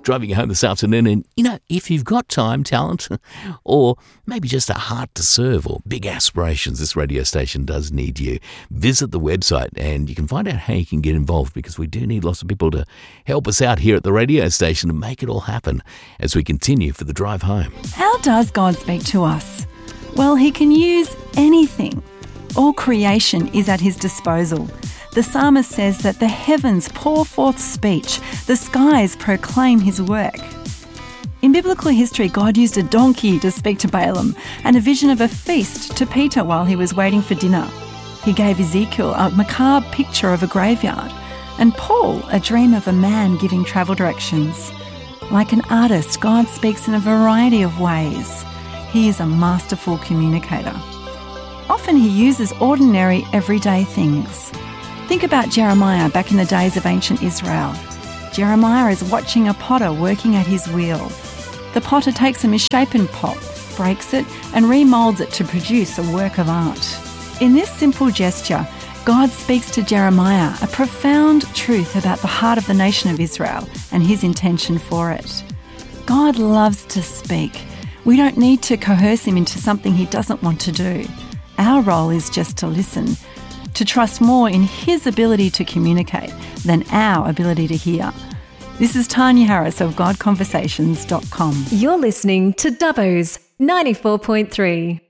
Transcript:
driving home this afternoon and, if you've got time, talent, or maybe just a heart to serve or big aspirations, this radio station does need you. Visit the website and you can find out how you can get involved, because we do need lots of people to help us out here at the radio station and make it all happen as we continue for the drive home. How does God speak to us? Well, he can use anything. All creation is at his disposal. The psalmist says that the heavens pour forth speech, the skies proclaim his work. In biblical history, God used a donkey to speak to Balaam and a vision of a feast to Peter while he was waiting for dinner. He gave Ezekiel a macabre picture of a graveyard and Paul a dream of a man giving travel directions. Like an artist, God speaks in a variety of ways. He is a masterful communicator. Often he uses ordinary, everyday things. Think about Jeremiah back in the days of ancient Israel. Jeremiah is watching a potter working at his wheel. The potter takes a misshapen pot, breaks it, and remoulds it to produce a work of art. In this simple gesture, God speaks to Jeremiah a profound truth about the heart of the nation of Israel and his intention for it. God loves to speak. We don't need to coerce him into something he doesn't want to do. Our role is just to listen, to trust more in his ability to communicate than our ability to hear. This is Tanya Harris of GodConversations.com. You're listening to Dubbo's 94.3.